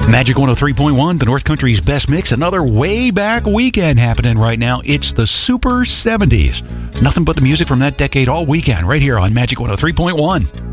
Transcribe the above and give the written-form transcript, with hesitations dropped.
Magic 103.1, the North Country's best mix. Another way back weekend happening right now. It's the Super 70s. Nothing but the music from that decade all weekend right here on Magic 103.1.